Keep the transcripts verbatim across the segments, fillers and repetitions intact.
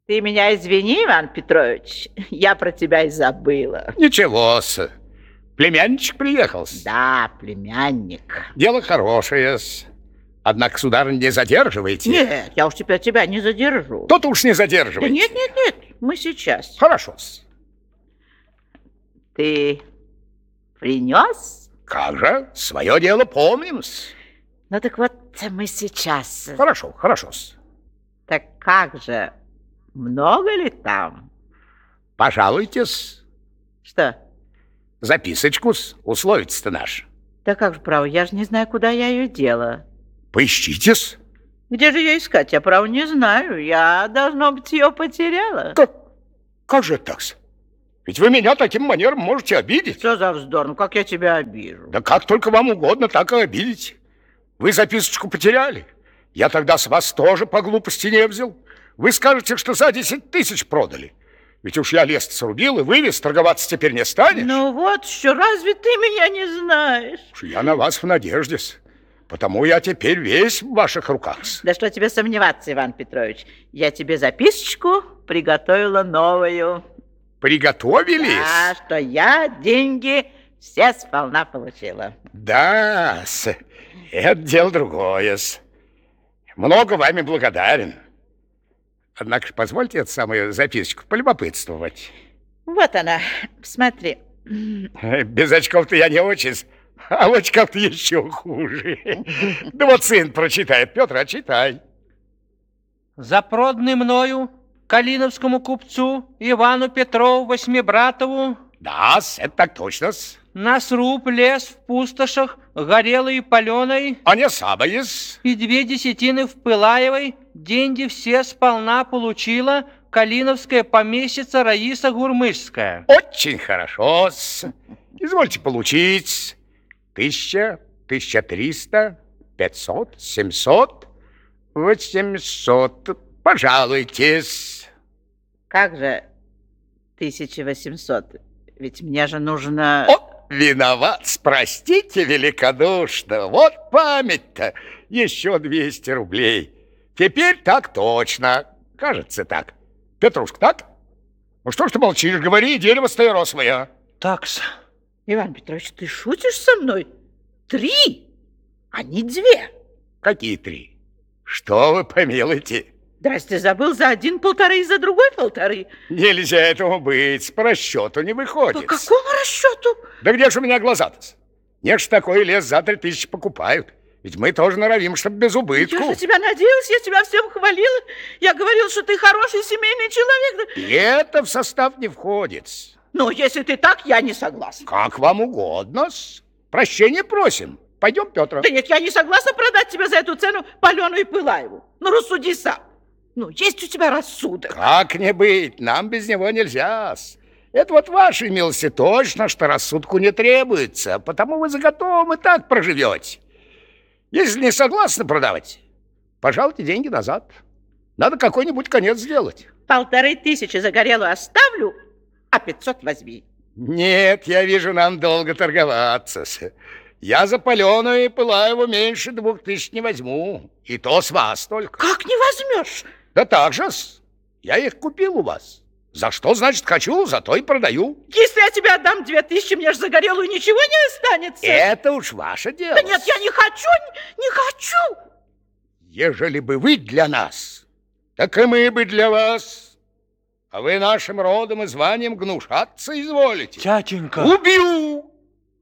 Ты меня извини, Иван Петрович, я про тебя и забыла. Ничего-с. Племянничек приехал. Да, племянник. Дело хорошее-с. Однако, сударыня, не задерживайте. Нет, я уж теперь тебя не задержу. Тот уж не задерживайте. Да нет, нет, нет, мы сейчас. Хорошо-с. Ты принес? Как же, свое дело помним-с. Ну так вот мы сейчас. Хорошо, хорошо-с. Так как же, много ли там? Пожалуйтесь. Что? Записочку-с, условица-то наш. Да как же, право, я же не знаю, куда я ее дела. Поищите-с. Где же ее искать? Я, право, не знаю. Я, должно быть, ее потеряла. Как, как же так-с? Ведь вы меня таким манером можете обидеть. Что за вздор? Ну, как я тебя обижу? Да как только вам угодно, так и обидите. Вы записочку потеряли. Я тогда с вас тоже по глупости не взял. Вы скажете, что за десять тысяч продали. Ведь уж я лес срубил и вывез, торговаться теперь не станешь. Ну вот что, разве ты меня не знаешь? Я на вас в надежде, потому я теперь весь в ваших руках. Да что тебе сомневаться, Иван Петрович. Я тебе записочку приготовила новую. Приготовились? Да, что я деньги все сполна получила. Да, это дело другое. Много вами благодарен. Однако же позвольте эту самую записочку полюбопытствовать. Вот она, смотри. Без очков-то я не очень, а в очках-то еще хуже. Да вот сын прочитает. Петр, а читай. Запроданный мною калиновскому купцу Ивану Петрову Восьмибратову. Да, это так точно. На сруб лес в пустошах, горелый и паленой. А не самое-с. И две десятины в Пылаевой. Деньги все сполна получила калиновская помещица Раиса Гурмышская. Очень хорошо-с. Извольте получить. Тысяча, тысяча триста, пятьсот, семьсот, восемьсот. Пожалуйтесь. Как же тысяча восемьсот? Ведь мне же нужно... О, виноват, простите великодушно. Вот память-то. Еще двести рублей. Теперь так точно. Кажется так. Петрушка, так? Ну что ж ты молчишь? Говори, дерево стаиросовое. Такс. Иван Петрович, ты шутишь со мной? Три, а не две. Какие три? Что вы помилуете? Да, ты забыл за один полторы и за другой полторы. Нельзя этому быть, по расчету не выходит. По какому расчету? Да где же у меня глаза-то? Нет ж такой лес за три тысячи покупают. Ведь мы тоже норовим, чтобы без убытку. Я же тебя надеялась, я тебя всем хвалила. Я говорила, что ты хороший семейный человек. И это в состав не входит. Ну, если ты так, я не согласна. Как вам угодно. Прощения просим. Пойдем, Петр. Да нет, я не согласна продать тебе за эту цену Палену и Пылаеву. Ну, рассуди сам. Ну, есть у тебя рассудок. Как не быть, нам без него нельзя. Это вот вашей милости точно, что рассудку не требуется, потому вы за готовым и так проживете. Если не согласны продавать, пожалуйте деньги назад. Надо какой-нибудь конец сделать. Полторы тысячи за горелую оставлю, а пятьсот возьми. Нет, я вижу, нам долго торговаться. Я за Паленую и Пылаеву меньше двух тысяч не возьму. И то с вас только. Как не возьмешь? Да так же-с. Я их купил у вас. За что, значит, хочу, зато и продаю. Если я тебе отдам две тысячи, мне же за горелую ничего не останется. Это уж ваше дело. Да нет, я не хочу, не, не хочу. Ежели бы вы для нас, так и мы бы для вас. А вы нашим родом и званием гнушаться изволите. Тятенька. Убью!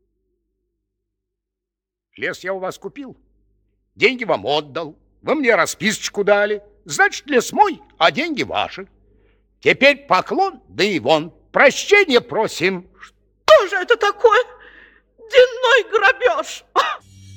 Лес я у вас купил, деньги вам отдал, вы мне расписочку дали. Значит, лес мой, а деньги ваши. Теперь поклон, да и вон. Прощения просим. Что же это такое? Денной грабеж.